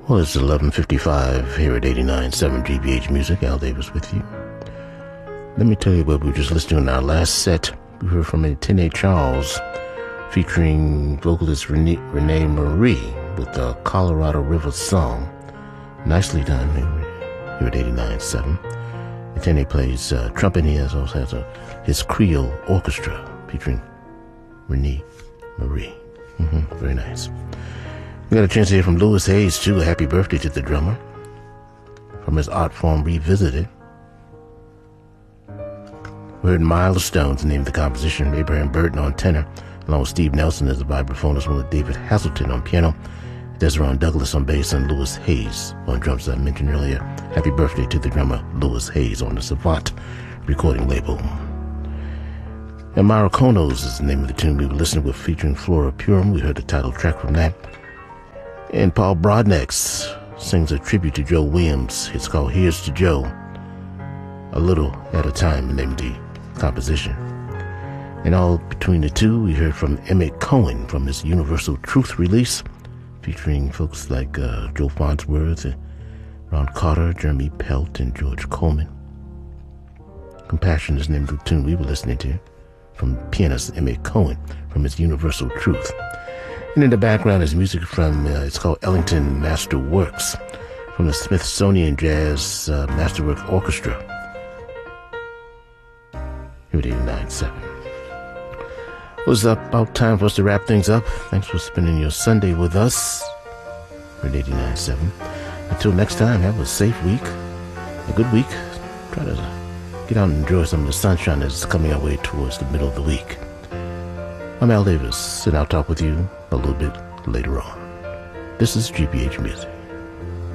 Well, it's 11:55 here at 89.7 GBH Music. Al Davis with you. Let me tell you what we were just listening to in our last set. We heard from Etienne Charles featuring vocalist Renee Marie with the Colorado River Song. Nicely done here at 89.7. Etienne plays trumpet. He also has his Creole Orchestra featuring Renee Marie. Very nice. We got a chance to hear from Louis Hayes, too. A happy birthday to the drummer from his art form Revisited. We heard Milestones, the name of the composition. Abraham Burton on tenor, along with Steve Nelson as the vibraphonist, with David Hasselton on piano, Desiree Douglas on bass, and Louis Hayes on drums, as I mentioned earlier. Happy birthday to the drummer Louis Hayes on the Savant recording label. And Mariconos is the name of the tune we were listening with, featuring Flora Purim. We heard the title track from that. And Paul Broadnax sings a tribute to Joe Williams. It's called Here's to Joe, A Little at a Time, the name of the composition. And all between the two, we heard from Emmett Cohen from his Universal Truth release, featuring folks like Joe Farnsworth, and Ron Carter, Jeremy Pelt, and George Coleman. Compassion is the name of the tune we were listening to, from pianist Emmett Cohen from his Universal Truth. And in the background is music from, it's called Ellington Masterworks, from the Smithsonian Jazz Masterwork Orchestra, here at 89.7. Well, it's about time for us to wrap things up. Thanks for spending your Sunday with us here at 89.7. Until next time, have a safe week, a good week. Try to get out and enjoy some of the sunshine that's coming our way towards the middle of the week. I'm Al Davis, and I'll talk with you a little bit later on. This is GBH Music.